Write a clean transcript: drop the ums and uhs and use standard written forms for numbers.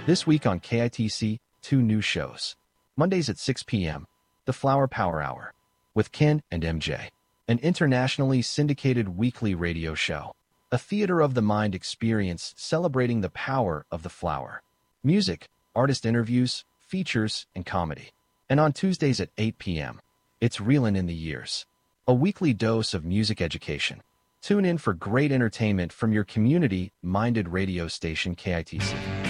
This week on KITC, two new shows. Mondays at 6 p.m., The Flower Power Hour, with Ken and MJ, an internationally syndicated weekly radio show. A theater of the mind experience celebrating the power of the flower. Music, artist interviews, features, and comedy. And on Tuesdays at 8 p.m., it's Reelin' in the Years, a weekly dose of music education. Tune in for great entertainment from your community-minded radio station KITC.